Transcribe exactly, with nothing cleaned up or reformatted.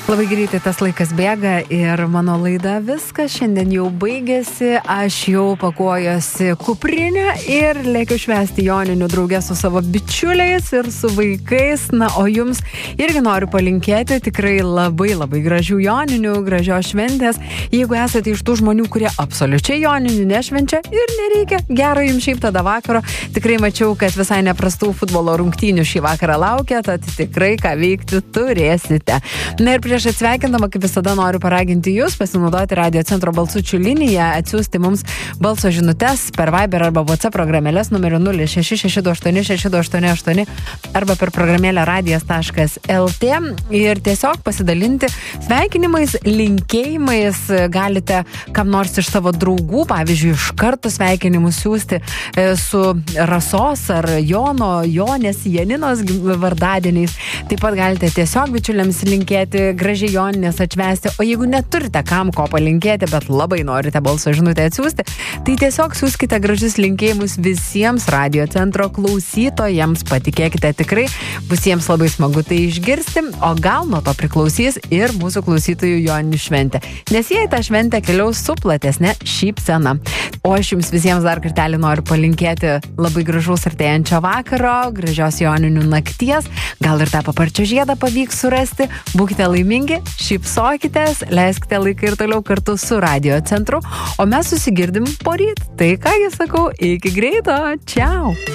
Labai greitai tas laikas bėga ir mano laida viskas šiandien jau baigėsi. Aš jau pakuojuosi kuprinę ir lėkiu švęsti joninių draugę su savo bičiuliais ir su vaikais. Na, o jums irgi noriu palinkėti tikrai labai labai gražių joninių, gražios šventės. Jeigu esate iš tų žmonių, kurie absoliučiai joninių nešvenčia ir nereikia, gero jums šiaip tada vakaro. Tikrai mačiau, kad visai neprastų futbolo rungtynių šį vakarą laukia, tad tikrai ką veikti turėsite. Na ir prieš atsveikindama, kaip visada noriu paraginti jūs pasinaudoti Radio Centro balsučių liniją, atsiųsti mums balso žinutes per Viber arba WhatsApp programėlės numeriu nulis šeši šeši du aštuoni šeši du aštuoni aštuoni arba per programėlę radijas taškas lt ir tiesiog pasidalinti sveikinimais, linkėjimais. Galite kam nors iš savo draugų, pavyzdžiui, iš karto sveikinimus siųsti su Rasos ar Jono, Jonės, Janinos vardadieniais. Taip pat galite tiesiog bičiuliams linkėti gražiai joninės atšvęsti, o jeigu neturite kam ko palinkėti, bet labai norite balso žinutę atsiųsti, tai tiesiog siųskite gražius linkėjimus visiems Radio Centro klausytojams. Patikėkite, tikrai bus jiems labai smagu tai išgirsti, o gal nuo to priklausys ir mūsų klausytojų joninių šventė, nes jie į tą šventę keliaus su platesne šypsena. O aš jums visiems dar kartelį noriu palinkėti labai gražaus artėjančio vakaro, gražios joninių nakties, gal ir tą paparčio žiedą pavyks surasti. Būkite laimingi, šypsokitės, leiskite laiką ir toliau kartu su Radio Centru, o mes susigirdim poryt. Tai ką aš sakau, iki greito, čiau!